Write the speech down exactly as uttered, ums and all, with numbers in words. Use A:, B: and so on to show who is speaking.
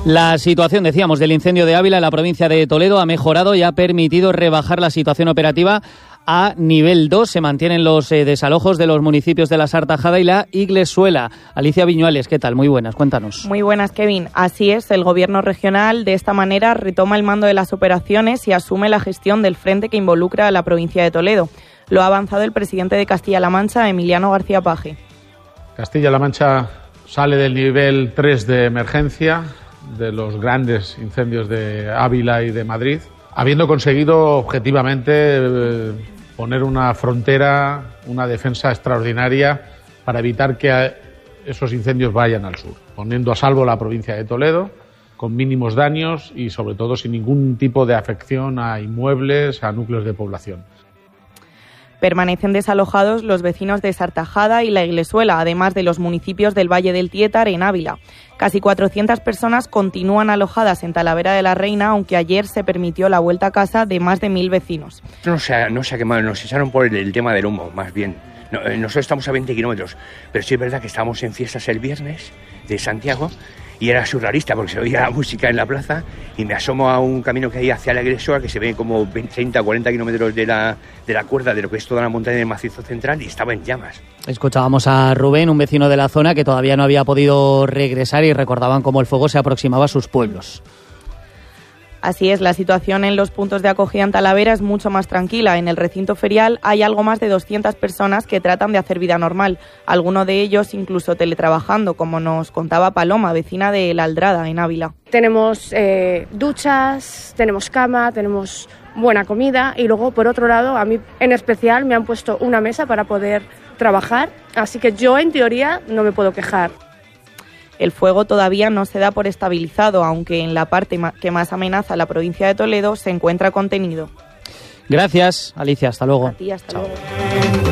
A: La situación, decíamos, del incendio de Ávila en la provincia de Toledo ha mejorado y ha permitido rebajar la situación operativa a nivel dos. Se mantienen los eh, desalojos de los municipios de La Sartajada y la Iglesuela. Alicia Viñuales, ¿qué tal? Muy buenas, cuéntanos.
B: Muy buenas, Kevin. Así es, el gobierno regional de esta manera retoma el mando de las operaciones y asume la gestión del frente que involucra a la provincia de Toledo. Lo ha avanzado el presidente de Castilla-La Mancha, Emiliano García Paje.
C: Castilla-La Mancha sale del nivel tres de emergencia de los grandes incendios de Ávila y de Madrid, habiendo conseguido objetivamente eh, poner una frontera, una defensa extraordinaria para evitar que esos incendios vayan al sur, poniendo a salvo la provincia de Toledo con mínimos daños y sobre todo sin ningún tipo de afección a inmuebles, a núcleos de población.
B: Permanecen desalojados los vecinos de Sartajada y la Iglesuela, además de los municipios del Valle del Tiétar en Ávila. Casi cuatrocientas personas continúan alojadas en Talavera de la Reina, aunque ayer se permitió la vuelta a casa de más de mil vecinos.
D: No se ha, no se ha quemado, nos echaron por el, el tema del humo, más bien. No, nosotros estamos a veinte kilómetros, pero sí es verdad que estábamos en fiestas el viernes de Santiago y era surrealista porque se oía la música en la plaza y me asomo a un camino que hay hacia la Iglesia que se ve como treinta o cuarenta kilómetros de la, de la cuerda de lo que es toda la montaña del macizo central y estaba en llamas.
A: Escuchábamos a Rubén, un vecino de la zona que todavía no había podido regresar y recordaban cómo el fuego se aproximaba a sus pueblos.
B: Así es, la situación en los puntos de acogida en Talavera es mucho más tranquila. En el recinto ferial hay algo más de doscientas personas que tratan de hacer vida normal, algunos de ellos incluso teletrabajando, como nos contaba Paloma, vecina de La Aldrada, en Ávila.
E: Tenemos eh, duchas, tenemos cama, tenemos buena comida y luego, por otro lado, a mí en especial me han puesto una mesa para poder trabajar, así que yo en teoría no me puedo quejar.
B: El fuego todavía no se da por estabilizado, aunque en la parte que más amenaza la provincia de Toledo se encuentra contenido.
A: Gracias, Alicia. Hasta luego.
B: A ti, hasta
A: Chao.
B: luego.